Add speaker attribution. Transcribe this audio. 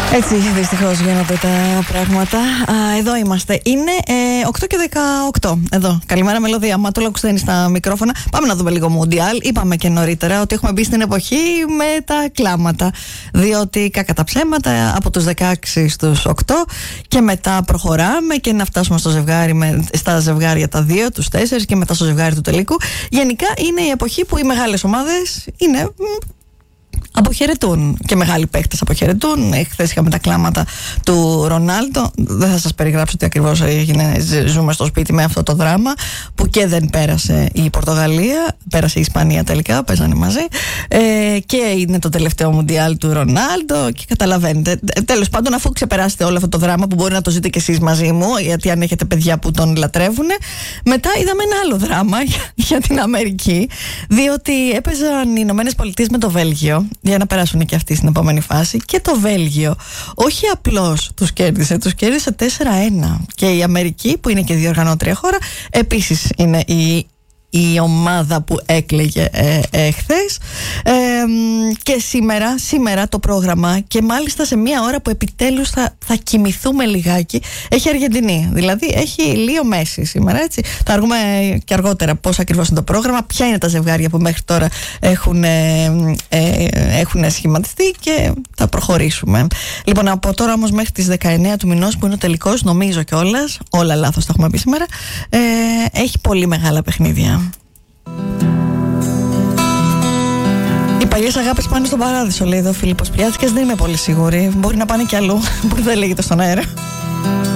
Speaker 1: Έτσι δυστυχώς γίνονται τα πράγματα. Εδώ είμαστε. Είναι 8 και 18. Εδώ. Καλημέρα, Μελωδία. Μα το λόγο δεν είναι στα μικρόφωνα. Πάμε να δούμε λίγο Μουντιάλ. Είπαμε και νωρίτερα ότι έχουμε μπει στην εποχή με τα κλάματα. Διότι κακά τα ψέματα, από τους 16 στους 8 και μετά προχωράμε και να φτάσουμε στο ζευγάρι, στα ζευγάρια τα 2, τους 4 και μετά στο ζευγάρι του τελικού. Γενικά είναι η εποχή που οι μεγάλες ομάδες είναι. Αποχαιρετούν και μεγάλοι παίκτες αποχαιρετούν. Χθες είχαμε τα κλάματα του Ρονάλντο. Δεν θα σας περιγράψω τι ακριβώς έγινε. Ζούμε στο σπίτι με αυτό το δράμα που και δεν πέρασε η Πορτογαλία, πέρασε η Ισπανία τελικά, παίζανε μαζί. Και είναι το τελευταίο Μουντιάλ του Ρονάλντο και καταλαβαίνετε. Τέλος πάντων, αφού ξεπεράσετε όλο αυτό το δράμα που μπορεί να το ζείτε κι εσείς μαζί μου, γιατί αν έχετε παιδιά που τον λατρεύουν, μετά είδαμε ένα άλλο δράμα για την Αμερική, διότι έπαιζαν οι Ηνωμένες Πολιτείες με το Βέλγιο για να περάσουν και αυτοί στην επόμενη φάση. Και το Βέλγιο όχι απλώς τους κέρδισε 4-1. Και η Αμερική, που είναι και διοργανώτρια χώρα, επίσης είναι η ομάδα που έκλαιγε χθες. Και σήμερα το πρόγραμμα, και μάλιστα σε μια ώρα που επιτέλους θα κοιμηθούμε λιγάκι, έχει Αργεντινή. Δηλαδή έχει Λίο Μέση σήμερα, έτσι. Θα αργούμε και αργότερα πώς ακριβώς είναι το πρόγραμμα, ποια είναι τα ζευγάρια που μέχρι τώρα έχουν σχηματιστεί και θα προχωρήσουμε. Λοιπόν, από τώρα όμως μέχρι τις 19 του μηνός, που είναι ο τελικός, νομίζω κιόλας, όλα λάθος τα έχουμε πει σήμερα, έχει πολύ μεγάλα παιχνίδια. Οι παλιές αγάπες πάνε στον παράδεισο, λέει εδώ ο Φίλιππος Πιάτσικας. Δεν είμαι πολύ σίγουρη. Μπορεί να πάνε κι αλλού. Μπορεί να λέγεται στον αέρα.